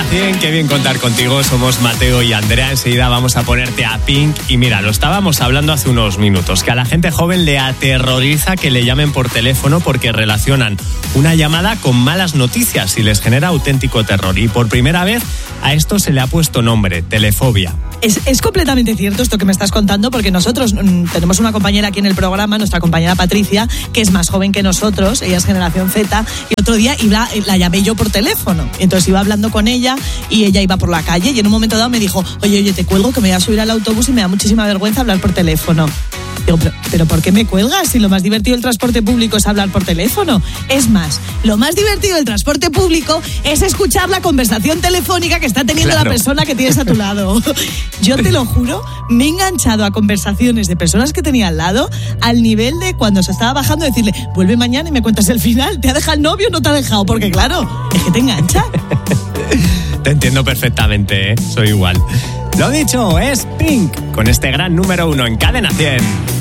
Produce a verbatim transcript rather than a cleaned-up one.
cien, qué bien contar contigo. Somos Mateo y Andrea. Enseguida vamos a ponerte a Pink. Y mira, lo estábamos hablando hace unos minutos, que a la gente joven le aterroriza que le llamen por teléfono porque relacionan una llamada con malas noticias y les genera auténtico terror. Y por primera vez a esto se le ha puesto nombre, telefobia. Es, es completamente cierto esto que me estás contando, porque nosotros mmm, tenemos una compañera aquí en el programa, nuestra compañera Patricia, que es más joven que nosotros, ella es generación Z, y otro día iba, la llamé yo por teléfono. Entonces iba hablando con ella y ella iba por la calle y en un momento dado me dijo, oye, oye, te cuelgo que me voy a subir al autobús y me da muchísima vergüenza hablar por teléfono. Digo, pero, pero ¿por qué me cuelgas? Si lo más divertido del transporte público es hablar por teléfono. Es más, lo más divertido del transporte público es escuchar la conversación telefónica que está teniendo claro. la persona que tienes a tu lado. Yo te lo juro, me he enganchado a conversaciones de personas que tenía al lado al nivel de cuando se estaba bajando decirle, vuelve mañana y me cuentas el final. ¿Te ha dejado el novio o no te ha dejado? Porque claro, es que te engancha. Te entiendo perfectamente, ¿eh? Soy igual. Lo dicho, es Pink, con este gran número uno en Cadena cien.